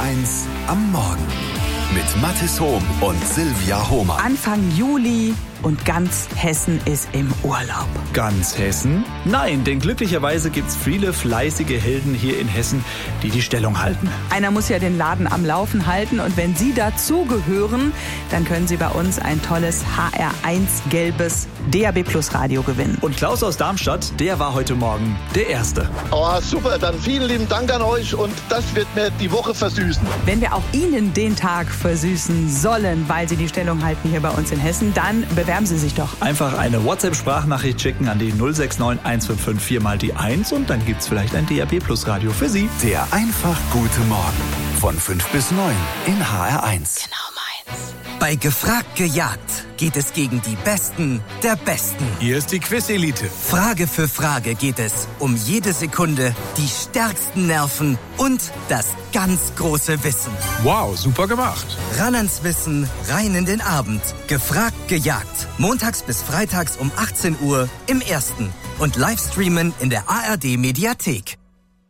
HR1 am Morgen mit Mathis Hohm und Silvia Hohmann. Anfang Juli und ganz Hessen ist im Urlaub. Ganz Hessen? Nein, denn glücklicherweise gibt's viele fleißige Helden hier in Hessen, die die Stellung halten. Einer muss ja den Laden am Laufen halten und wenn Sie dazugehören, dann können Sie bei uns ein tolles HR1 gelbes DAB+ Radio gewinnen. Und Klaus aus Darmstadt, der war heute Morgen der Erste. Oh, super, dann vielen lieben Dank an euch und das wird mir die Woche versüßen. Wenn wir auch Ihnen den Tag versüßen sollen, weil Sie die Stellung halten hier bei uns in Hessen, dann bewerben Sie sich doch. Einfach eine WhatsApp-Sprachnachricht schicken an die 069 155 4 mal die 1 und dann gibt's vielleicht ein DAB+ Radio für Sie. Der einfach gute Morgen von 5 bis 9 in HR1. Genau meins. Bei Gefragt gejagt geht es gegen die Besten der Besten. Hier ist die Quiz-Elite. Frage für Frage geht es um jede Sekunde, die stärksten Nerven und das ganz große Wissen. Wow, super gemacht. Ran ans Wissen, rein in den Abend. Gefragt gejagt. Montags bis freitags um 18 Uhr im Ersten. Und Livestreamen in der ARD-Mediathek.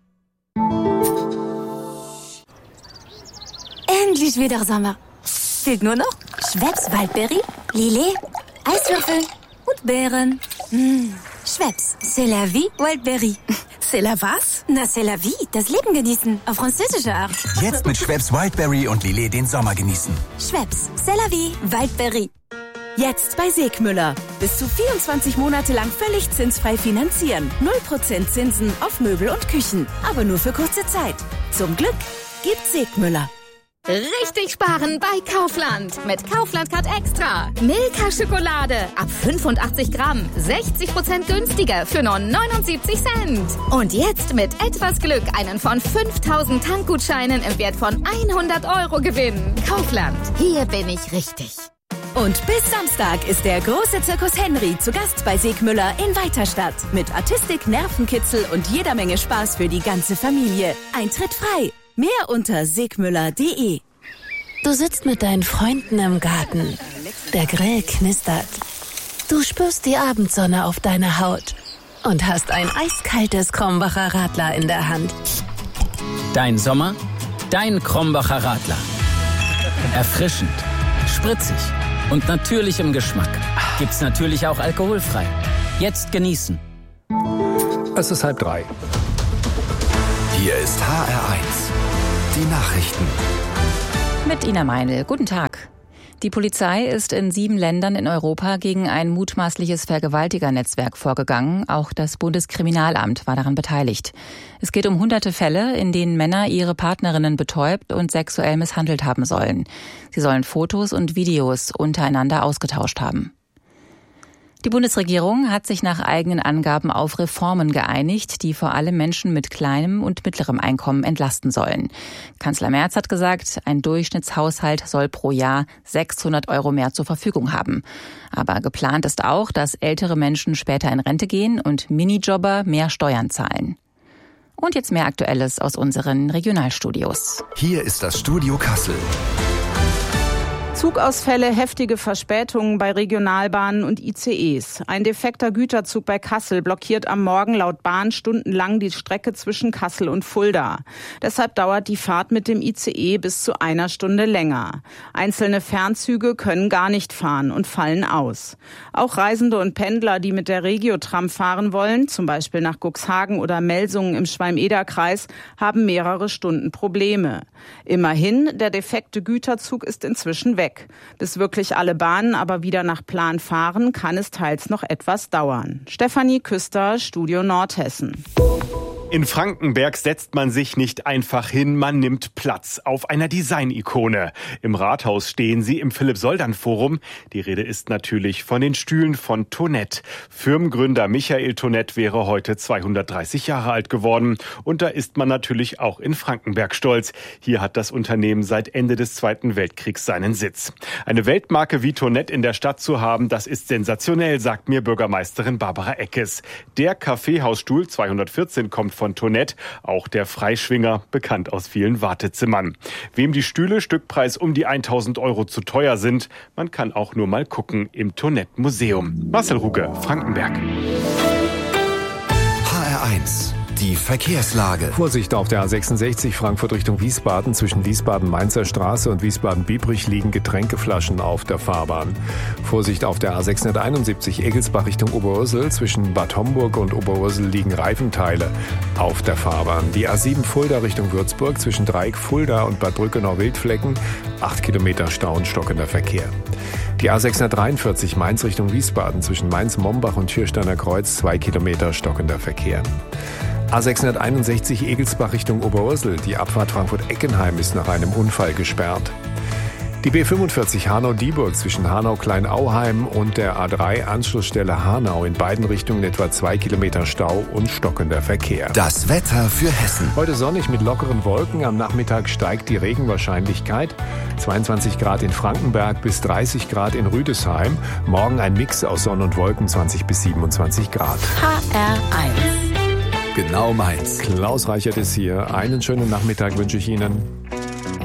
Endlich wieder Sommer. Fehlt nur noch Schweppes Waldbeere, Lillet, Eiswürfel und Beeren. Schweppes, c'est la vie, Waldbeere. C'est la was? Na, c'est la vie, das Leben genießen, auf französische Art. Jetzt mit Schweppes Wildberry und Lillet den Sommer genießen. Schweppes, c'est la vie, Waldbeere. Jetzt bei Segmüller. Bis zu 24 Monate lang völlig zinsfrei finanzieren. 0% Zinsen auf Möbel und Küchen. Aber nur für kurze Zeit. Zum Glück gibt's Segmüller. Richtig sparen bei Kaufland. Mit Kaufland Card Extra. Milka Schokolade ab 85 Gramm. 60% günstiger für nur 79 Cent. Und jetzt mit etwas Glück einen von 5000 Tankgutscheinen im Wert von 100 € gewinnen. Kaufland. Hier bin ich richtig. Und bis Samstag ist der große Zirkus Henry zu Gast bei Segmüller in Weiterstadt. Mit Artistik, Nervenkitzel und jeder Menge Spaß für die ganze Familie. Eintritt frei. Mehr unter segmüller.de. Du sitzt mit deinen Freunden im Garten. Der Grill knistert. Du spürst die Abendsonne auf deiner Haut und hast ein eiskaltes Krombacher Radler in der Hand. Dein Sommer, dein Krombacher Radler. Erfrischend, spritzig und natürlich im Geschmack. Gibt's natürlich auch alkoholfrei. Jetzt genießen. Es ist 2:30. Hier ist HR1. Die Nachrichten. Mit Ina Meinl. Guten Tag. Die Polizei ist in 7 Ländern in Europa gegen ein mutmaßliches Vergewaltigernetzwerk vorgegangen. Auch das Bundeskriminalamt war daran beteiligt. Es geht um hunderte Fälle, in denen Männer ihre Partnerinnen betäubt und sexuell misshandelt haben sollen. Sie sollen Fotos und Videos untereinander ausgetauscht haben. Die Bundesregierung hat sich nach eigenen Angaben auf Reformen geeinigt, die vor allem Menschen mit kleinem und mittlerem Einkommen entlasten sollen. Kanzler Merz hat gesagt, ein Durchschnittshaushalt soll pro Jahr 600 € mehr zur Verfügung haben. Aber geplant ist auch, dass ältere Menschen später in Rente gehen und Minijobber mehr Steuern zahlen. Und jetzt mehr Aktuelles aus unseren Regionalstudios. Hier ist das Studio Kassel. Zugausfälle, heftige Verspätungen bei Regionalbahnen und ICEs. Ein defekter Güterzug bei Kassel blockiert am Morgen laut Bahn stundenlang die Strecke zwischen Kassel und Fulda. Deshalb dauert die Fahrt mit dem ICE bis zu 1 Stunde länger. Einzelne Fernzüge können gar nicht fahren und fallen aus. Auch Reisende und Pendler, die mit der Regiotram fahren wollen, zum Beispiel nach Cuxhagen oder Melsungen im Schwalm-Eder-Kreis, haben mehrere Stunden Probleme. Immerhin, der defekte Güterzug ist inzwischen weg. Bis wirklich alle Bahnen aber wieder nach Plan fahren, kann es teils noch etwas dauern. Stefanie Küster, Studio Nordhessen. In Frankenberg setzt man sich nicht einfach hin, man nimmt Platz auf einer Design-Ikone. Im Rathaus stehen sie im Philipp-Soldern-Forum. Die Rede ist natürlich von den Stühlen von Tonett. Firmengründer Michael Tonett wäre heute 230 Jahre alt geworden. Und da ist man natürlich auch in Frankenberg stolz. Hier hat das Unternehmen seit Ende des Zweiten Weltkriegs seinen Sitz. Eine Weltmarke wie Tonett in der Stadt zu haben, das ist sensationell, sagt mir Bürgermeisterin Barbara Eckes. Der Kaffeehausstuhl 214 kommt von Tonett, auch der Freischwinger, bekannt aus vielen Wartezimmern. Wem die Stühle Stückpreis um die 1.000 € zu teuer sind, man kann auch nur mal gucken im Tonett-Museum. Marcel Ruge, Frankenberg. HR1, die Verkehrslage. Vorsicht auf der A66 Frankfurt Richtung Wiesbaden. Zwischen Wiesbaden-Mainzer Straße und Wiesbaden-Biebrich liegen Getränkeflaschen auf der Fahrbahn. Vorsicht auf der A671 Egelsbach Richtung Oberursel. Zwischen Bad Homburg und Oberursel liegen Reifenteile auf der Fahrbahn. Die A7 Fulda Richtung Würzburg. Zwischen Dreieck Fulda und Bad Brückenau-Wildflecken 8 Kilometer Stau und stockender Verkehr. Die A643 Mainz Richtung Wiesbaden. Zwischen Mainz-Mombach und Schiersteiner Kreuz 2 Kilometer stockender Verkehr. A661 Egelsbach Richtung Oberursel. Die Abfahrt Frankfurt-Eckenheim ist nach einem Unfall gesperrt. Die B45 Hanau-Dieburg zwischen Hanau-Kleinauheim und der A3 Anschlussstelle Hanau in beiden Richtungen etwa 2 Kilometer Stau und stockender Verkehr. Das Wetter für Hessen. Heute sonnig mit lockeren Wolken. Am Nachmittag steigt die Regenwahrscheinlichkeit. 22 Grad in Frankenberg bis 30 Grad in Rüdesheim. Morgen ein Mix aus Sonne und Wolken, 20 bis 27 Grad. HR1. Genau meins. Klaus Reichert ist hier. Einen schönen Nachmittag wünsche ich Ihnen.